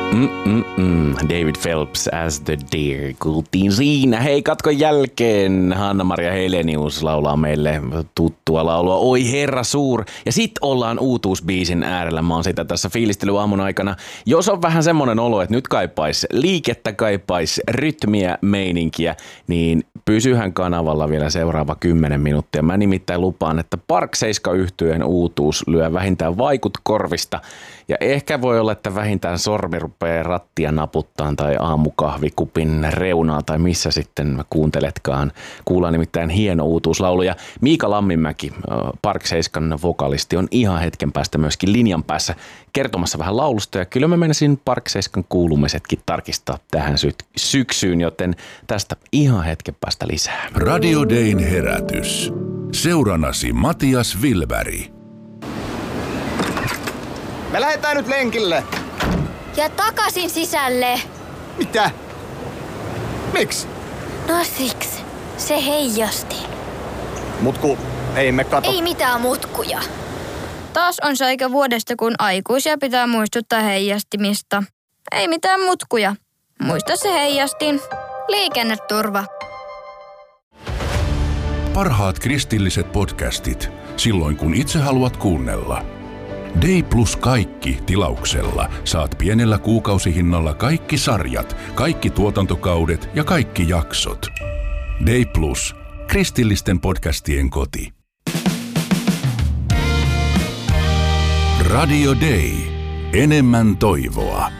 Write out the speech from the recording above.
David Phelps as the Deer kuultiin siinä. Hei, katkon jälkeen Hanna-Maria Helenius laulaa meille tuttua laulua Oi Herra Suur. Ja sit ollaan uutuusbiisin äärellä. Mä oon sitä tässä fiilistelyaamun aikana. Jos on vähän semmonen olo, että nyt kaipais liikettä, kaipais rytmiä, meininkiä, niin pysyhän kanavalla vielä seuraava 10 minuuttia. Mä nimittäin lupaan, että Park 7 -yhtyeen uutuus lyö vähintään vaikut korvista. Ja ehkä voi olla, että vähintään sormi rupeaa rattia naputtaan tai aamukahvikupin reunaa tai missä sitten kuunteletkaan. Kuullaan nimittäin hieno uutuuslaulu. Ja Miika Lamminmäki, Park 7 vokalisti, on ihan hetken päästä myöskin linjan päässä kertomassa vähän laulusta. Ja kyllä mä menisin Park 7 kuulumisetkin tarkistaa tähän syksyyn, joten tästä ihan hetken päästä lisää. Radio Dayn herätys. Seuranasi Matias Wilberg. Me lähdetään nyt lenkille. Ja takaisin sisälle. Mitä? Miksi? No siksi. Se heijasti. Mutku, ei me kato. Ei mitään mutkuja. Taas on se aika vuodesta, kun aikuisia pitää muistuttaa heijastimista. Ei mitään mutkuja. Muista se heijastin. Liikenneturva. Parhaat kristilliset podcastit, silloin kun itse haluat kuunnella. Day Plus kaikki tilauksella saat pienellä kuukausihinnalla kaikki sarjat, kaikki tuotantokaudet ja kaikki jaksot. Day Plus, kristillisten podcastien koti. Radio Day. Enemmän toivoa.